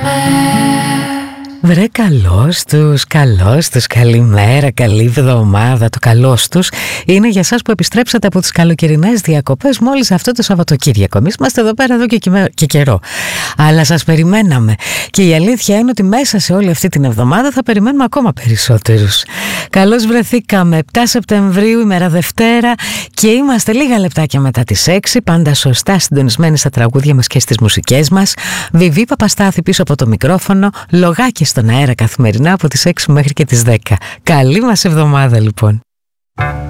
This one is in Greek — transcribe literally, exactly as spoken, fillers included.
Βρε καλώς τους, καλώς τους, καλημέρα, καλή εβδομάδα. Το καλώς τους είναι για σας που επιστρέψατε από τις καλοκαιρινές διακοπές μόλις αυτό το Σαββατοκύριακο. Εμείς είμαστε εδώ πέρα εδώ και, και καιρό, αλλά σας περιμέναμε και η αλήθεια είναι ότι μέσα σε όλη αυτή την εβδομάδα θα περιμένουμε ακόμα περισσότερους. Καλώς βρεθήκαμε, επτά Σεπτεμβρίου, ημέρα Δευτέρα, και είμαστε λίγα λεπτάκια μετά τις έξι, πάντα σωστά συντονισμένοι στα τραγούδια μας και στις μουσικές μας. Βιβί Παπαστάθη πίσω από το μικρόφωνο, λογάκι στον αέρα καθημερινά από τις έξι μέχρι και τις δέκα. Καλή μας εβδομάδα λοιπόν.